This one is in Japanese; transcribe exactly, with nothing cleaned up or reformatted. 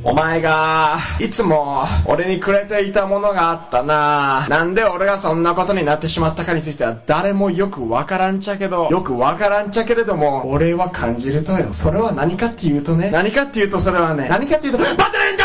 お前がいつも俺にくれていたものがあったな。なんで俺がそんなことになってしまったかについては誰もよくわからんちゃけどよくわからんちゃけれども俺は感じるとよ。それは何かっていうとね何かっていうとそれはね何かっていうとバトルエンド